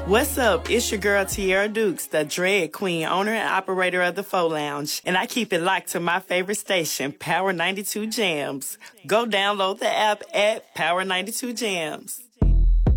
What's up? It's your girl Tierra Dukes, the Dread Queen, owner and operator of the Faux Lounge, and I keep it locked to my favorite station, Power 92 Jams. Go download the app at Power 92 Jams.